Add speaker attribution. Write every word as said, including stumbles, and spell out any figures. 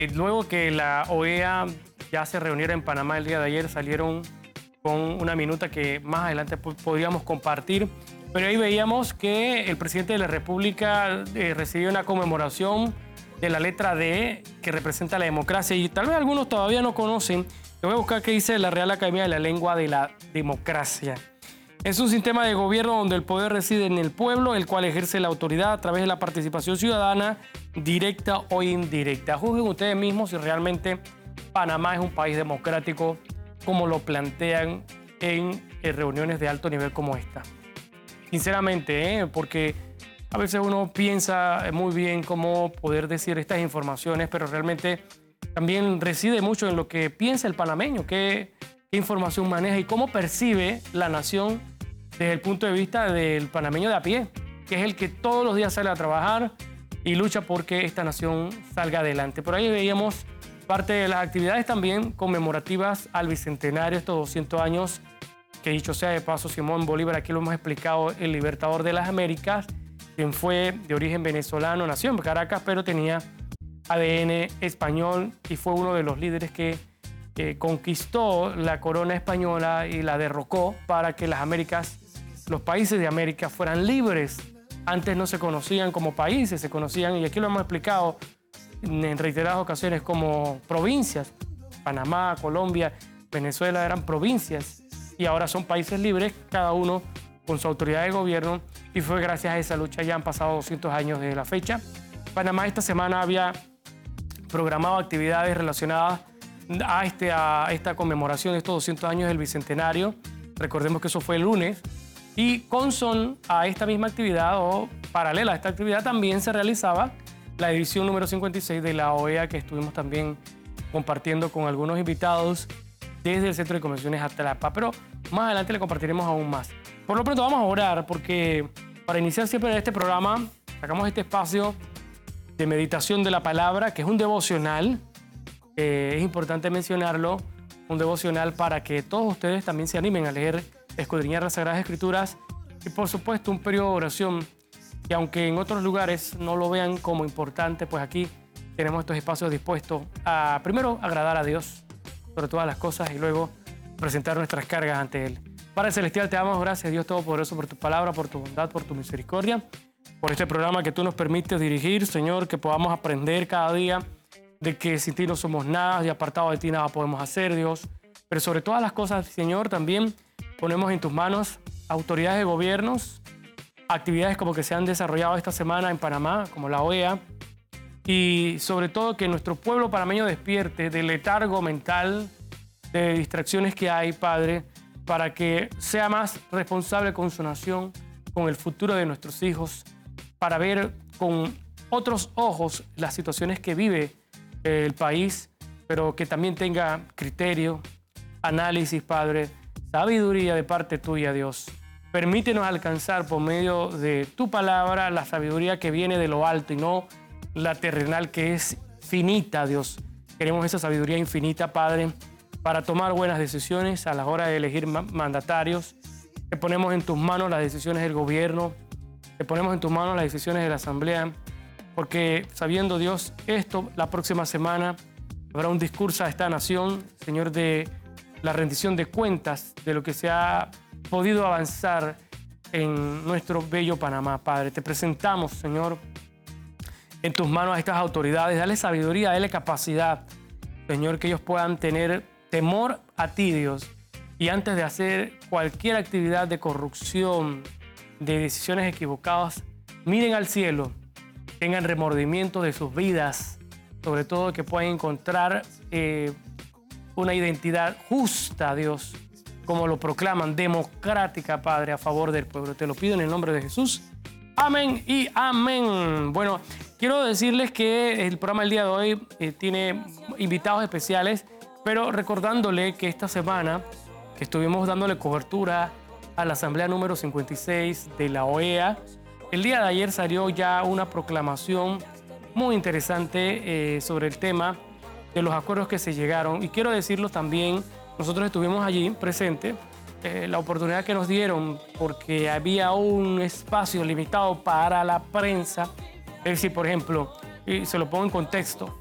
Speaker 1: Eh, Luego que la O E A ya se reuniera en Panamá el día de ayer, salieron con una minuta que más adelante po- podríamos compartir. Pero ahí veíamos que el presidente de la República eh, recibió una conmemoración de la letra D que representa la democracia. Y tal vez algunos todavía no conocen. Yo voy a buscar qué dice la Real Academia de la Lengua de la Democracia. Es un sistema de gobierno donde el poder reside en el pueblo, el cual ejerce la autoridad a través de la participación ciudadana, directa o indirecta. Juzguen ustedes mismos si realmente Panamá es un país democrático como lo plantean en, en reuniones de alto nivel como esta. Sinceramente, ¿eh? Porque a veces uno piensa muy bien cómo poder decir estas informaciones, pero realmente también reside mucho en lo que piensa el panameño, qué, qué información maneja y cómo percibe la nación desde el punto de vista del panameño de a pie, que es el que todos los días sale a trabajar y lucha porque esta nación salga adelante. Por ahí veíamos parte de las actividades también conmemorativas al Bicentenario, estos doscientos años, que dicho sea de paso, Simón Bolívar, aquí lo hemos explicado, el libertador de las Américas, quien fue de origen venezolano, nació en Caracas, pero tenía A D N español y fue uno de los líderes que eh, conquistó la corona española y la derrocó para que las Américas, los países de América fueran libres. Antes no se conocían como países, se conocían, y aquí lo hemos explicado en reiteradas ocasiones, como provincias. Panamá, Colombia, Venezuela eran provincias y ahora son países libres, cada uno con su autoridad de gobierno, y fue gracias a esa lucha. Ya han pasado doscientos años de la fecha. Panamá esta semana había programado actividades relacionadas a, este, a esta conmemoración de estos doscientos años del Bicentenario. Recordemos que eso fue el lunes. Y con son a esta misma actividad, o paralela a esta actividad, también se realizaba la edición número cincuenta y seis de la O E A, que estuvimos también compartiendo con algunos invitados desde el Centro de Convenciones Atlapa. Pero más adelante le compartiremos aún más. Por lo pronto vamos a orar, porque para iniciar siempre este programa sacamos este espacio de meditación de la palabra, que es un devocional. Eh, es importante mencionarlo, un devocional para que todos ustedes también se animen a leer, escudriñar las Sagradas Escrituras, y por supuesto un periodo de oración que, aunque en otros lugares no lo vean como importante, pues aquí tenemos estos espacios dispuestos a primero agradar a Dios sobre todas las cosas y luego presentar nuestras cargas ante Él. Padre Celestial, te damos gracias, Dios Todopoderoso, por tu palabra, por tu bondad, por tu misericordia, por este programa que tú nos permites dirigir, Señor, que podamos aprender cada día de que sin ti no somos nada y apartado de ti nada podemos hacer, Dios. Pero sobre todas las cosas, Señor, también ponemos en tus manos autoridades de gobiernos, actividades como que se han desarrollado esta semana en Panamá, como la O E A, y sobre todo que nuestro pueblo panameño despierte del letargo mental, de distracciones que hay, Padre, para que sea más responsable con su nación, con el futuro de nuestros hijos, para ver con otros ojos las situaciones que vive el país, pero que también tenga criterio, análisis, Padre, sabiduría de parte tuya, Dios. Permítenos alcanzar por medio de tu palabra la sabiduría que viene de lo alto y no la terrenal, que es finita, Dios. Queremos esa sabiduría infinita, Padre, para tomar buenas decisiones a la hora de elegir mandatarios. Te ponemos en tus manos las decisiones del gobierno, te ponemos en tus manos las decisiones de la Asamblea, porque sabiendo, Dios, esto, la próxima semana habrá un discurso a esta nación, Señor, de la rendición de cuentas de lo que se ha podido avanzar en nuestro bello Panamá, Padre. Te presentamos, Señor, en tus manos a estas autoridades. Dale sabiduría, dale capacidad, Señor, que ellos puedan tener temor a ti, Dios, y antes de hacer cualquier actividad de corrupción, de decisiones equivocadas, miren al cielo, tengan remordimiento de sus vidas, sobre todo que puedan encontrar eh, una identidad justa, Dios, como lo proclaman, democrática, Padre, a favor del pueblo. Te lo pido en el nombre de Jesús. Amén y amén. Bueno, quiero decirles que el programa del día de hoy eh, tiene invitados especiales, pero recordándole que esta semana que estuvimos dándole cobertura a la Asamblea número cincuenta y seis de la O E A, el día de ayer salió ya una proclamación muy interesante eh, sobre el tema de los acuerdos que se llegaron. Y quiero decirlo también, nosotros estuvimos allí presentes, eh, la oportunidad que nos dieron, porque había un espacio limitado para la prensa. Es decir, por ejemplo, y se lo pongo en contexto,